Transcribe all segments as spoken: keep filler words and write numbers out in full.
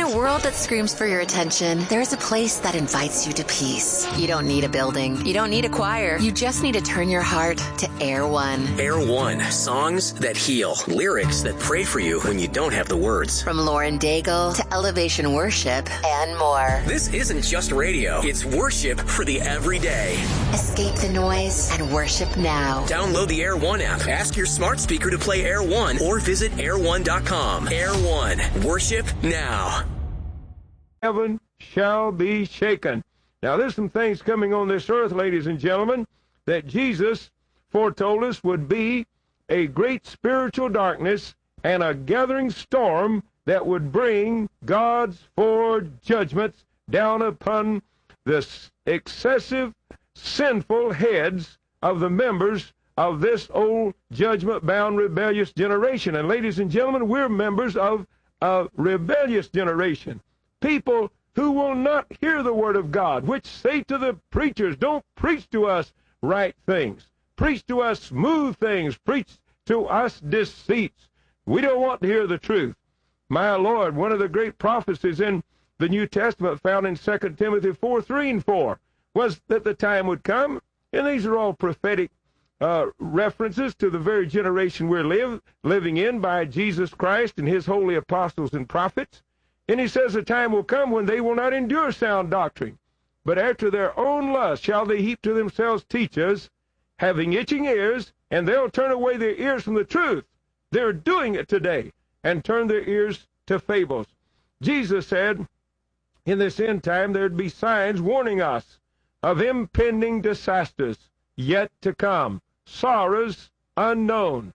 a world that screams for your attention, there's a place that invites you to peace. You don't need a building. You don't need a choir. You just need to turn your heart to Air One. Air One. Songs that heal. Lyrics that pray for you when you don't have the words. From Lauren Daigle to Elevation Worship and more. This isn't just radio. It's worship for the everyday. Escape the noise and worship now. Download the Air One app. Ask your smart speaker to play Air One or visit air one dot com. Air One. Worship now. Heaven shall be shaken. Now, there's some things coming on this earth, ladies and gentlemen, that Jesus foretold us would be a great spiritual darkness and a gathering storm that would bring God's four judgments down upon the excessive, sinful heads of the members of this old judgment-bound, rebellious generation. And ladies and gentlemen, we're members of a rebellious generation. People who will not hear the word of God, which say to the preachers, don't preach to us right things. Preach to us smooth things. Preach to us deceits. We don't want to hear the truth. My Lord, one of the great prophecies in the New Testament found in Second Timothy four, three and four was that the time would come, and these are all prophetic uh, references to the very generation we're live, living in by Jesus Christ and his holy apostles and prophets. And he says the time will come when they will not endure sound doctrine, but after their own lust shall they heap to themselves teachers, having itching ears, and they'll turn away their ears from the truth. They're doing it today, and turn their ears to fables. Jesus said in this end time there'd be signs warning us of impending disasters yet to come, sorrows unknown,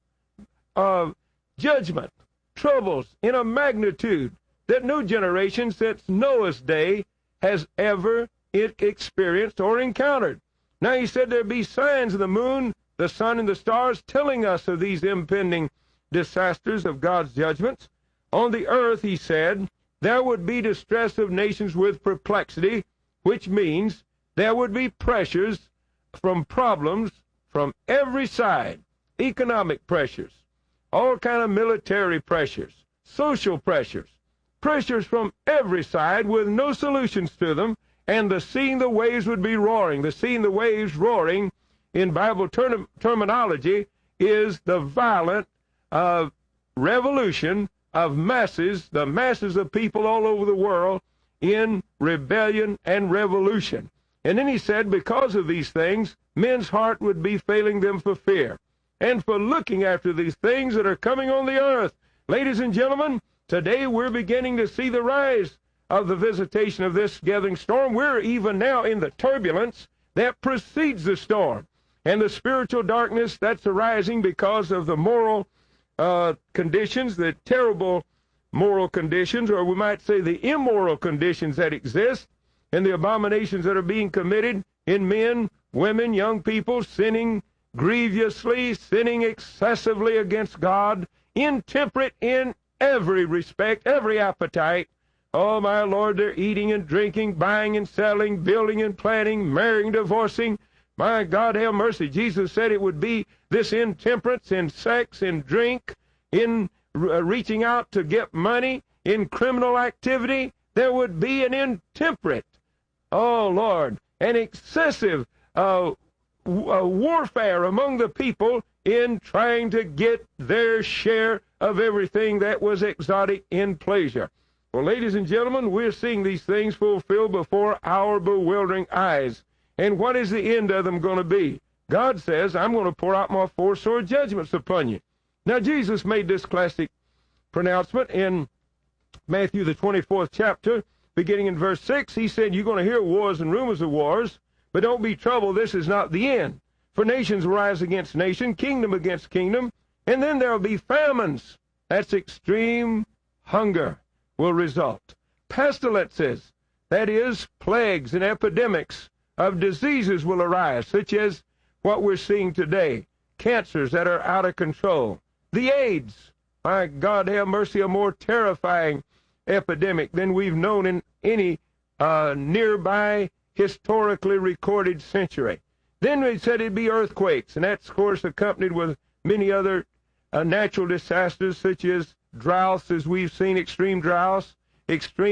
of judgment, troubles in a magnitude that no generation since Noah's day has ever experienced or encountered. Now, he said there'd be signs of the moon, the sun, and the stars telling us of these impending disasters of God's judgments. On the earth, he said, there would be distress of nations with perplexity, which means there would be pressures from problems from every side, economic pressures, all kind of military pressures, social pressures, pressures from every side with no solutions to them, and the sea and the waves would be roaring. The sea and the waves roaring, in Bible ter- terminology, is the violent uh, revolution of masses, the masses of people all over the world in rebellion and revolution. And then he said, because of these things, men's heart would be failing them for fear and for looking after these things that are coming on the earth. Ladies and gentlemen, today we're beginning to see the rise of the visitation of this gathering storm. We're even now in the turbulence that precedes the storm and the spiritual darkness that's arising because of the moral uh, conditions, the terrible moral conditions, or we might say the immoral conditions that exist, and the abominations that are being committed in men, women, young people, sinning grievously, sinning excessively against God, intemperate in every respect, every appetite. Oh, my Lord, they're eating and drinking, buying and selling, building and planning, marrying, divorcing. My God, have mercy. Jesus said it would be this intemperance in sex, in drink, in uh, reaching out to get money, in criminal activity. There would be an intemperate, oh, Lord, an excessive uh, w- uh, warfare among the people in trying to get their share of everything that was exotic in pleasure. Well, ladies and gentlemen, we're seeing these things fulfilled before our bewildering eyes. And what is the end of them going to be? God says, I'm going to pour out my four sword judgments upon you. Now, Jesus made this classic pronouncement in Matthew, the twenty-fourth chapter, beginning in verse six. He said, you're going to hear wars and rumors of wars, but don't be troubled. This is not the end. For nations rise against nation, kingdom against kingdom, and then there will be famines. That's extreme hunger will result. Pestilences, that is, plagues and epidemics of diseases will arise, such as what we're seeing today, cancers that are out of control. The AIDS, my God, have mercy, a more terrifying epidemic than we've known in any uh, nearby historically recorded century. Then we said it'd be earthquakes, and that's, of course, accompanied with many other uh, natural disasters, such as droughts, as we've seen, extreme droughts, extreme